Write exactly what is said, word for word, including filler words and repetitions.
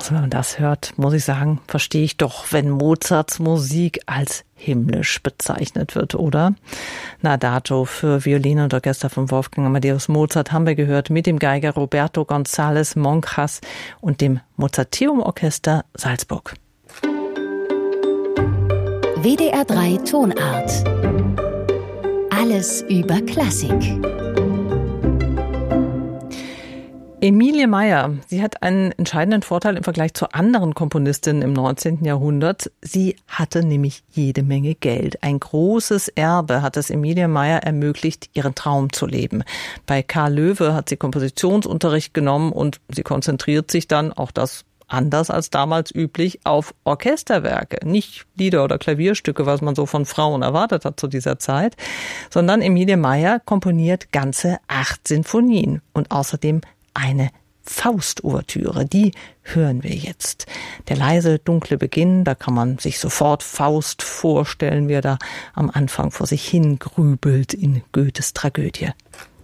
Also wenn man das hört, muss ich sagen, verstehe ich doch, wenn Mozarts Musik als himmlisch bezeichnet wird, oder? Adagio für Violine und Orchester von Wolfgang Amadeus Mozart haben wir gehört mit dem Geiger Roberto González Monjas und dem Mozarteum Orchester Salzburg. W D R drei Tonart. Alles über Klassik. Emilie Meyer, sie hat einen entscheidenden Vorteil im Vergleich zu anderen Komponistinnen im neunzehnten Jahrhundert. Sie hatte nämlich jede Menge Geld. Ein großes Erbe hat es Emilie Meyer ermöglicht, ihren Traum zu leben. Bei Karl Löwe hat sie Kompositionsunterricht genommen und sie konzentriert sich dann, auch das anders als damals üblich, auf Orchesterwerke. Nicht Lieder oder Klavierstücke, was man so von Frauen erwartet hat zu dieser Zeit, sondern Emilie Meyer komponiert ganze acht Sinfonien und außerdem eine Faust-Ouvertüre, die hören wir jetzt. Der leise, dunkle Beginn, da kann man sich sofort Faust vorstellen, wie er da am Anfang vor sich hin grübelt in Goethes Tragödie.